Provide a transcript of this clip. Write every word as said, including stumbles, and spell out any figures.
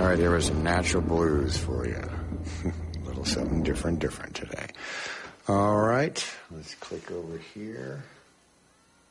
All right, here was some natural blues for you. A little something different, different today. All right, let's click over here.